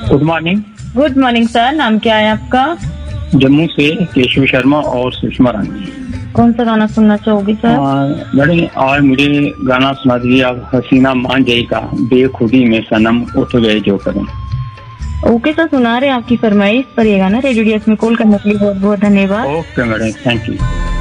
Good morning. Good morning sir, नाम क्या है आपका? जम्मू से केशव शर्मा और सुषमा रानी। कौन सा गाना सुनना चाहोगे सर? मैडम आज मुझे गाना सुना दीजिए आप, हसीना मान जाई का बेखुदी में सनम उठ गए जो करें। ओके सर, सुना रहे आपकी फरमाइश पर। ये गाना रेडियो डीएस में कॉल करने के लिए बहुत बहुत धन्यवाद। Okay madam, thank you.